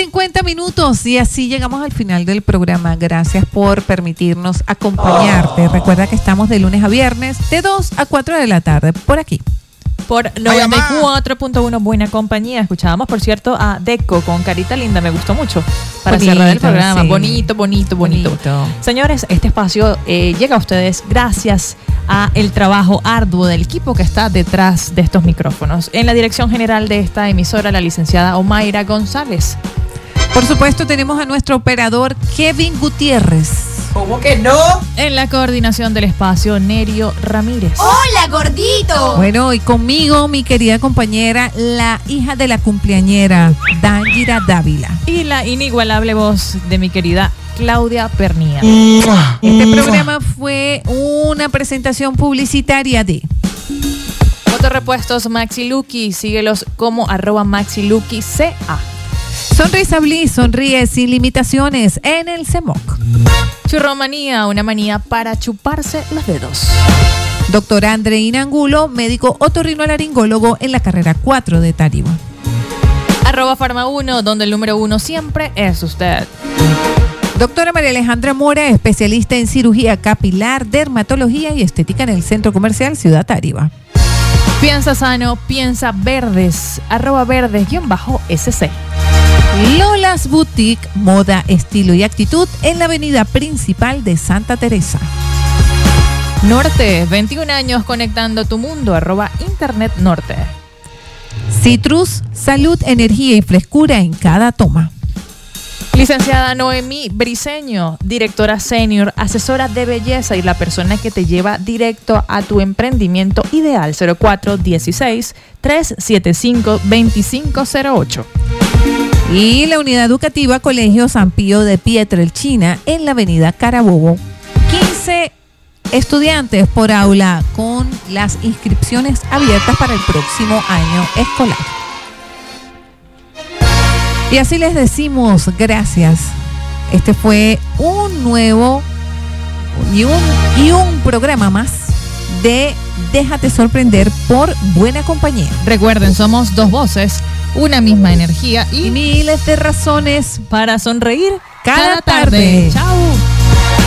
8:50 y así llegamos al final del programa. Gracias por permitirnos acompañarte. Recuerda que estamos de lunes a viernes de 2 a 4 de la tarde por aquí. Por 94.1 Buena Compañía. Escuchábamos, por cierto, a Deco con Carita Linda. Me gustó mucho para bonito, cerrar el programa. Sí. Bonito. Señores, este espacio llega a ustedes gracias a el trabajo arduo del equipo que está detrás de estos micrófonos. En la dirección general de esta emisora, la licenciada Omaira González. Por supuesto, tenemos a nuestro operador Kevin Gutiérrez. ¿Cómo que no? En la coordinación del espacio, Nerio Ramírez. ¡Hola, gordito! Bueno, y conmigo, mi querida compañera, la hija de la cumpleañera, Dangira Dávila. Y la inigualable voz de mi querida Claudia Pernía. Este programa fue una presentación publicitaria de Motorrepuestos Maxi Lucky. Síguelos como @MaxiLuckyCA. Sonrisa Bliss, sonríe sin limitaciones en el CEMOC. Churromanía, una manía para chuparse los dedos. Doctor Andreina Angulo, médico otorrinolaringólogo en la carrera 4 de Tariba. @Farma1, donde el número 1 siempre es usted. Doctora María Alejandra Mora, especialista en cirugía capilar, dermatología y estética en el Centro Comercial Ciudad Tariba. Piensa sano, piensa verdes, @verdes_SC. Lola's Boutique, moda, estilo y actitud en la avenida principal de Santa Teresa. Norte, 21 años conectando tu mundo, @Internet Norte. Citrus, salud, energía y frescura en cada toma. Licenciada Noemí Briceño, directora senior, asesora de belleza y la persona que te lleva directo a tu emprendimiento ideal. 0416-375-2508. Y la unidad educativa Colegio San Pío de Pietrelcina en la avenida Carabobo. 15 estudiantes por aula con las inscripciones abiertas para el próximo año escolar. Y así les decimos gracias. Este fue un nuevo y un programa más de Déjate sorprender por Buena Compañía. Recuerden, somos dos voces, una misma energía y miles de razones para sonreír cada tarde. Chao.